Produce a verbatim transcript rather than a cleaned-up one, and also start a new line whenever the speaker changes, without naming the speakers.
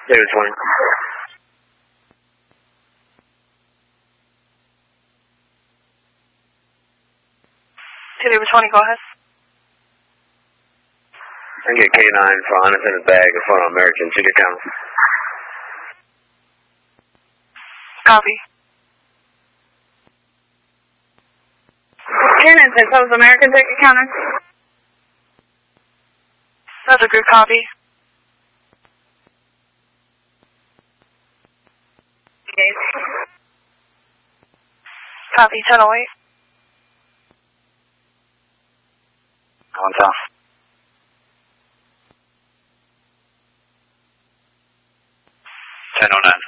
David twenty.
David twenty, go ahead.
I get K nine for honest in his bag in front of American ticket counter.
Copy.
Cannon says, that was American ticket counter.
That's a good copy.
Okay.
Copy, ten oh eight.
On top. ten oh nine.